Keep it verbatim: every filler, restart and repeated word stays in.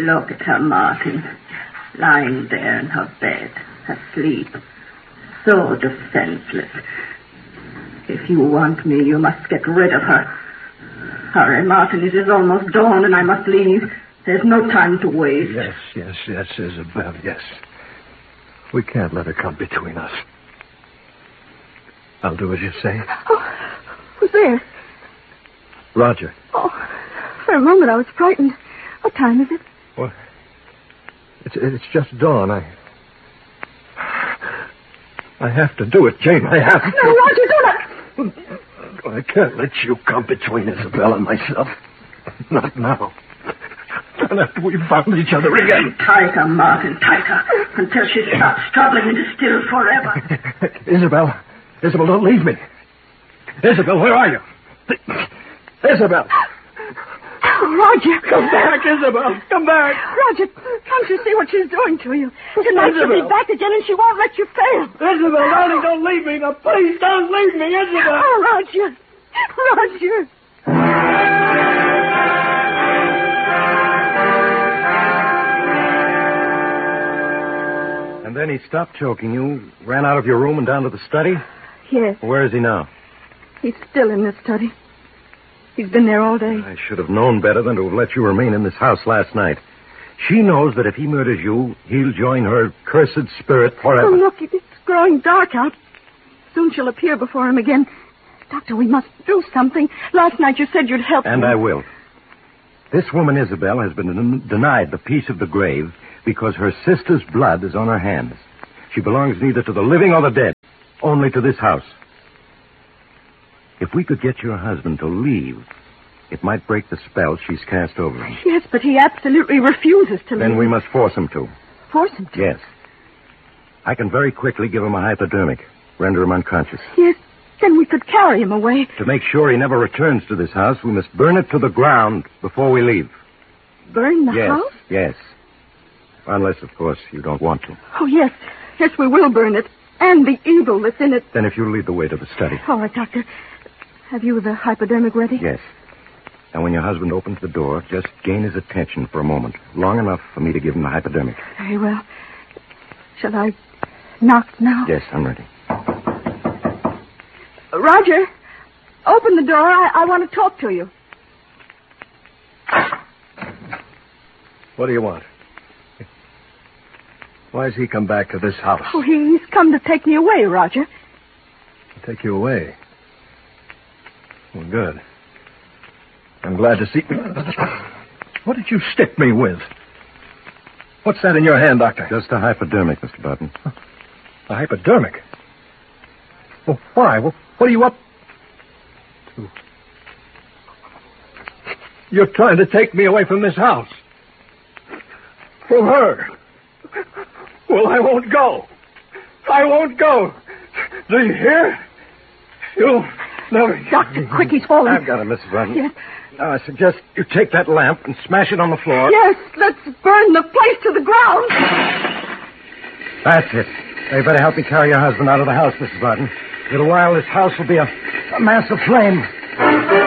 Look at her, Martin. Lying there in her bed, asleep. So defenseless. If you want me, you must get rid of her. Hurry, Martin. It is almost dawn and I must leave. There's no time to waste. Yes, yes, yes, Isabel, yes. We can't let her come between us. I'll do as you say. Oh, who's there? Roger. Oh, for a moment I was frightened. What time is it? Well, it's, it's just dawn. I... I have to do it, Jane. I have to. No, Roger, do not. I can't let you come between Isabel and myself. Not now. Not after we've found each other again. Tighter, Martin, tighter. Until she stops struggling and is still forever. Isabel. Isabel, don't leave me. Isabel, where are you? Isabel. Roger. Come back, Isabel. Come back. Roger, can't you see what she's doing to you? Tonight she'll be back again and she won't let you fail. Isabel, darling, don't leave me. Now, please don't leave me, Isabel. Oh, Roger. Roger. And then he stopped choking you, ran out of your room and down to the study? Yes. Where is he now? He's still in the study. He's been there all day. I should have known better than to have let you remain in this house last night. She knows that if he murders you, he'll join her cursed spirit forever. Oh, look, it's growing dark out. Soon she'll appear before him again. Doctor, we must do something. Last night you said you'd help And me. I will. This woman, Isabel, has been den- denied the peace of the grave because her sister's blood is on her hands. She belongs neither to the living or the dead, only to this house. If we could get your husband to leave, it might break the spell she's cast over him. Yes, but he absolutely refuses to leave. Then we must force him to. Force him to? Yes. I can very quickly give him a hypodermic, render him unconscious. Yes, then we could carry him away. To make sure he never returns to this house, we must burn it to the ground before we leave. Burn the yes, house? Yes. Unless, of course, you don't want to. Oh, yes. Yes, we will burn it. And the evil that's in it. Then if you lead the way to the study. All right, Doctor. Have you the hypodermic ready? Yes. And when your husband opens the door, just gain his attention for a moment. Long enough for me to give him the hypodermic. Very well. Shall I knock now? Yes, I'm ready. Roger, open the door. I, I want to talk to you. What do you want? Why has he come back to this house? Oh, he's come to take me away, Roger. Take you away? Well, good. I'm glad to see... What did you stick me with? What's that in your hand, Doctor? Just a hypodermic, Mister Barton. A hypodermic? Well, why? Well, what are you up to? You're trying to take me away from this house. From her. Well, I won't go. I won't go. Do you hear? You'll never... Doctor, quick, he's falling. I've got it, Missus Barton. Yes. Now, I suggest you take that lamp and smash it on the floor. Yes, let's burn the place to the ground. That's it. Now, you better help me carry your husband out of the house, Missus Barton. In a little while, this house will be a, a mass of flame.